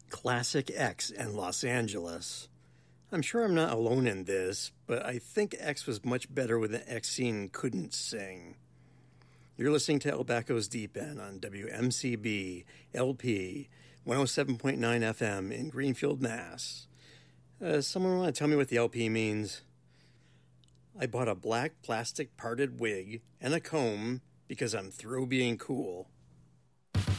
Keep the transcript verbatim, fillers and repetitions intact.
Classic X and Los Angeles. I'm sure I'm not alone in this, but I think X was much better when the X scene couldn't sing. You're listening to El Baco's Deep End on W M C B L P one oh seven point nine F M in Greenfield, Mass. Uh, someone want to tell me what the L P means? I bought a black plastic parted wig and a comb because I'm through being cool.